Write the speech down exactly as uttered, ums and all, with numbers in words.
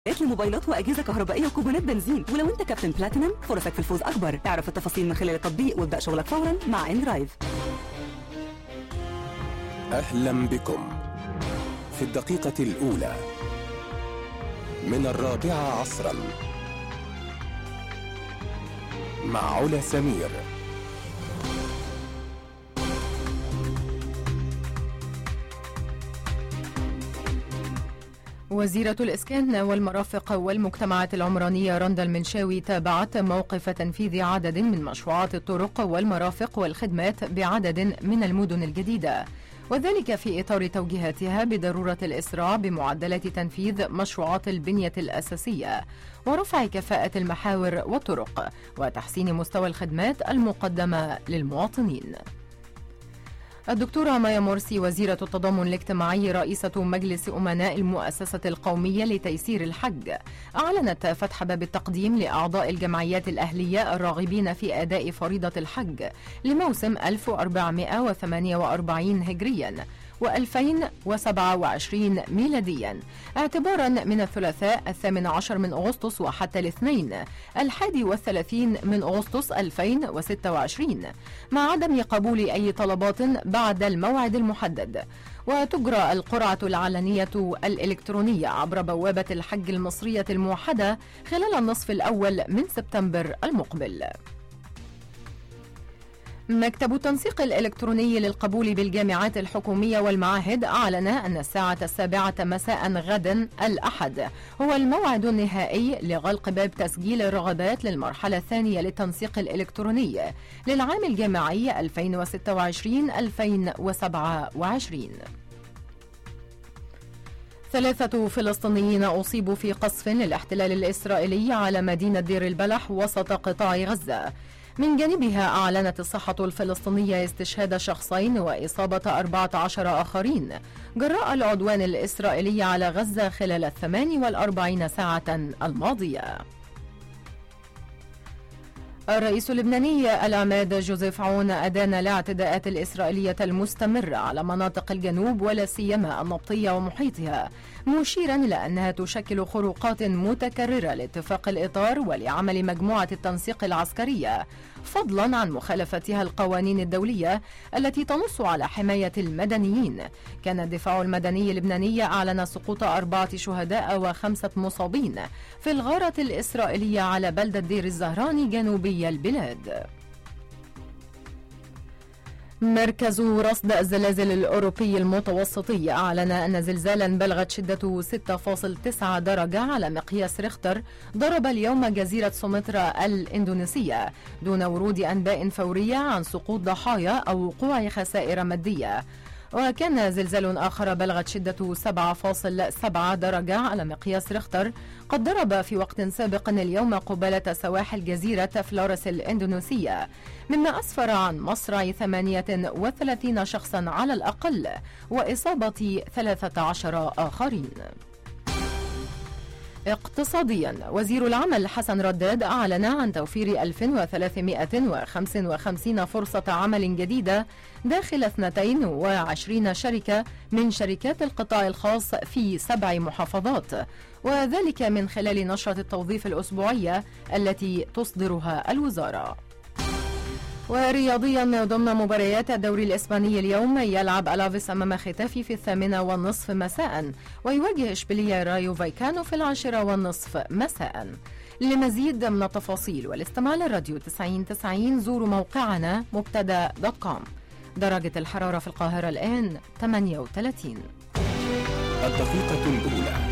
لموبايلات واجهزه كهربائيه وكوبونات بنزين. ولو انت كابتن بلاتينم فرصك في الفوز اكبر. اعرف التفاصيل من خلال التطبيق وابدا شغلك فورا مع ان درايف. اهلا بكم في الدقيقه الاولى من الرابعه عصرا مع علا سمير. وزيرة الإسكان والمرافق والمجتمعات العمرانية رندا المنشاوي تابعت موقف تنفيذ عدد من مشروعات الطرق والمرافق والخدمات بعدد من المدن الجديدة، وذلك في إطار توجيهاتها بضرورة الإسراع بمعدلات تنفيذ مشروعات البنية الأساسية ورفع كفاءة المحاور والطرق وتحسين مستوى الخدمات المقدمة للمواطنين. الدكتورة مايا مرسي وزيرة التضامن الاجتماعي رئيسة مجلس أمناء المؤسسة القومية لتيسير الحج أعلنت فتح باب التقديم لأعضاء الجمعيات الأهلية الراغبين في أداء فريضة الحج لموسم ألف وأربعمائة وثمانية وأربعين هجريا وألفين وسبعة وعشرين ميلاديا اعتبارا من الثلاثاء الثامن عشر من أغسطس وحتى الاثنين الحادي والثلاثين من أغسطس ألفين وستة وعشرين مع عدم قبول أي طلبات بعد الموعد المحدد. وتجرى القرعة العلنية الإلكترونية عبر بوابة الحج المصرية الموحدة خلال النصف الأول من سبتمبر المقبل. مكتب التنسيق الإلكتروني للقبول بالجامعات الحكومية والمعاهد أعلن أن الساعة السابعة مساء غدا الأحد هو الموعد النهائي لغلق باب تسجيل الرغبات للمرحلة الثانية للتنسيق الإلكتروني للعام الجامعي ألفين وستة وعشرين ألفين وسبعة وعشرين. ثلاثة فلسطينيين أصيبوا في قصف للاحتلال الإسرائيلي على مدينة دير البلح وسط قطاع غزة. من جانبها أعلنت الصحة الفلسطينية استشهاد شخصين وإصابة أربعة عشر آخرين جراء العدوان الإسرائيلي على غزة خلال الثمان والأربعين ساعة الماضية. الرئيس اللبناني العماد جوزيف عون أدان الاعتداءات الإسرائيلية المستمرة على مناطق الجنوب ولا سيما النبطية ومحيطها، مشيرا إلى أنها تشكل خروقات متكررة لاتفاق الإطار ولعمل مجموعة التنسيق العسكرية، فضلا عن مخالفتها القوانين الدولية التي تنص على حماية المدنيين. كان الدفاع المدني اللبناني أعلن سقوط أربعة شهداء وخمسة مصابين في الغارة الإسرائيلية على بلدة دير الزهراني جنوبي البلاد. مركز رصد الزلازل الأوروبي المتوسطي أعلن أن زلزالا بلغت شدته ستة فاصلة تسعة درجة على مقياس ريختر ضرب اليوم جزيرة سومطرة الإندونيسية دون ورود أنباء فورية عن سقوط ضحايا أو وقوع خسائر مادية. وكان زلزال آخر بلغت شدته سبعة فاصلة سبعة درجة على مقياس ريختر قد ضرب في وقت سابق اليوم قبالة سواحل جزيرة فلوريس الإندونيسية، مما أسفر عن مصرع ثمانية وثلاثين شخصا على الأقل وإصابة ثلاثة عشر آخرين. اقتصاديا، وزير العمل حسن رداد أعلن عن توفير ألف وثلاثمائة وخمسة وخمسين فرصة عمل جديدة داخل اثنتين وعشرين شركة من شركات القطاع الخاص في سبع محافظات، وذلك من خلال نشرة التوظيف الأسبوعية التي تصدرها الوزارة. ورياضيا، ضمن مباريات الدوري الإسباني اليوم يلعب ألافيس أمام ختافي في الثامنة والنصف مساء، ويواجه إشبيلية رايو فايكانو في العاشرة والنصف مساء. لمزيد من التفاصيل والاستماع للراديو تسعين تسعين زوروا موقعنا مبتدا دوت كوم. درجة الحرارة في القاهرة الآن ثمانية وثلاثين. الدقيقة الأولى